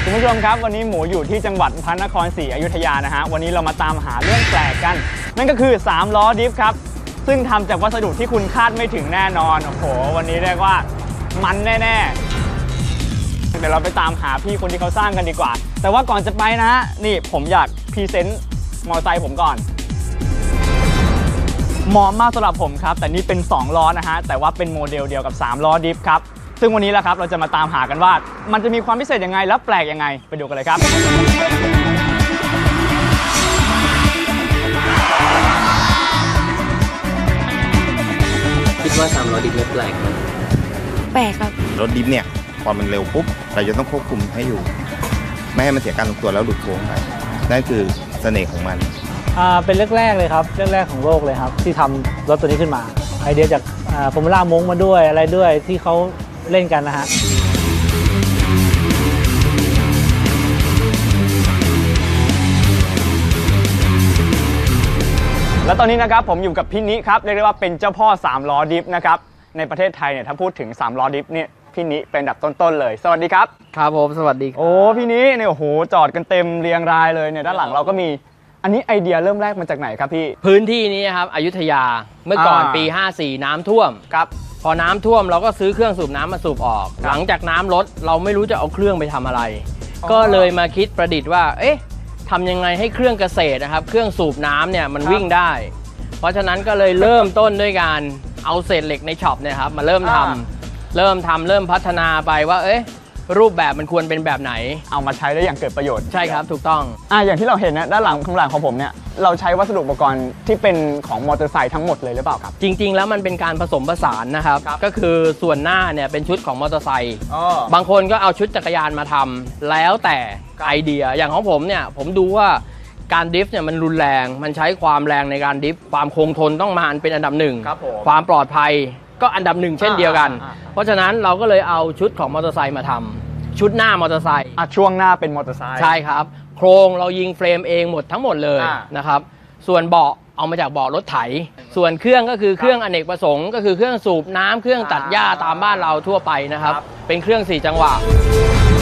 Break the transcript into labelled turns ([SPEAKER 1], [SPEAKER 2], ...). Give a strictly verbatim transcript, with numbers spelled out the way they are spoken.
[SPEAKER 1] คุณผู้ชมครับวันนี้หมูอยู่ที่จังหวัดพระนครศรีอยุธยานะฮะวันนี้เรามาตามหาเรื่องแปลกกันนั่นก็คือสามล้อดิฟครับซึ่งทำจากวัสดุที่คุณคาดไม่ถึงแน่นอนโอ้โหวันนี้เรียกว่ามันแน่ๆเดี๋ยวเราไปตามหาพี่คนที่เขาสร้างกันดีกว่าแต่ว่าก่อนจะไปนะนี่ผมอยากพรีเซนต์มอเตอร์ไซค์ผมก่อนเหมาะมากสำหรับผมครับแต่นี่เป็นสองล้อนะฮะแต่ว่าเป็นโมเดลเดียวกับสามล้อดิฟครับซึ่งวันนี้แหละครับเราจะมาตามหากันว่ามันจะมีความพิเศษยังไงและแปลกยังไงไปดูกันเลยครับ
[SPEAKER 2] คิดว่าสามล้อดิฟแปลกไหม
[SPEAKER 3] แปลกครับ
[SPEAKER 4] รถดิฟเนี่ยพอมันเร็วปุ๊บเราจะต้องควบคุมให้อยู่ไม่ให้มันเสียการทรงตัวแล้วหลุดโค้งไปนั่นคือเสน่ห์ของมัน
[SPEAKER 5] อ่าเป็นแรกๆเลยครับแรกๆของโลกเลยครับที่ทำรถตัวนี้ขึ้นมาไอเดียจากฟอร์มูล่ามงมาด้วยอะไรด้วยที่เขาเล่นกันนะฮะ
[SPEAKER 1] และตอนนี้นะครับผมอยู่กับพี่นิครับเรียกได้ว่าเป็นเจ้าพ่อสามล้อดิฟนะครับในประเทศไทยเนี่ยถ้าพูดถึงสามล้อดิฟเนี่ยพี่นิเป็นอันดับต้นๆเลยสวัสดีครับ
[SPEAKER 2] ครับผมสวัสดี
[SPEAKER 1] โอ้พี่นิเนี่ยโอ้โหจอดกันเต็มเรียงรายเลยเนี่ยด้านหลังเราก็มีอันนี้ไอเดียเริ่มแรกมาจากไหนครับพี่
[SPEAKER 2] พื้นที่นี้ครับอยุธยาเมื่อก่อนปีห้าสี่น้ำท่วม
[SPEAKER 1] ครับ
[SPEAKER 2] พอน้ำท่วมเราก็ซื้อเครื่องสูบน้ำมาสูบออกหลังจากน้ำลดเราไม่รู้จะเอาเครื่องไปทำอะไรก็เลยมาคิดประดิษฐ์ว่าเอ๊ะทำยังไงให้เครื่องเกษตรนะครับเครื่องสูบน้ำเนี่ยมันวิ่งได้เพราะฉะนั้นก็เลยเริ่มต้นด้วยการเอาเศษเหล็กในช็อปเนี่ยครับมาเริ่มทำเริ่มทำเริ่มพัฒนาไปว่าเอ๊ะรูปแบบมันควรเป็นแบบไหน
[SPEAKER 1] เอามาใช้ได้อย่างเกิดประโยชน์
[SPEAKER 2] ใช่ครับถูกต้อง
[SPEAKER 1] อ่าอย่างที่เราเห็นนะด้านหลังข้างหลังของผมเนี่ยเราใช้วัสดุอุปกรณ์ที่เป็นของมอเตอร์ไซค์ทั้งหมดเลยหรือเปล่าครับ
[SPEAKER 2] จริงๆแล้วมันเป็นการผสมผสานนะครับก็คือส่วนหน้าเนี่ยเป็นชุดของมอเตอร์ไซค์บางคนก็เอาชุดจักรยานมาทำแล้วแต่ไอเดียอย่างของผมเนี่ยผมดูว่าการดริฟต์เนี่ยมันรุนแรงมันใช้ความแรงในการดริฟต์ความคงทนต้องมาเป็นอันดับหนึ่งความปลอดภัยก็อันดับหนึ่งเช่นเดียวกันเพราะฉะนั้นเราก็เลยเอาชุดของมอเตอร์ไซค์มาทำชุดหน้ามอเตอร์ไซค์
[SPEAKER 1] ช่วงหน้าเป็นมอเตอร์ไซค์
[SPEAKER 2] ใช่ครับโครงเรายิงเฟรมเองหมดทั้งหมดเลยนะครับส่วนเบาะเอามาจากเบาะรถไถส่วนเครื่องก็คือเครื่องอเนกประสงค์ก็คือเครื่องสูบน้ำเครื่องตัดหญ้าตามบ้านเราทั่วไปนะครับเป็นเครื่องสี่จังหวะ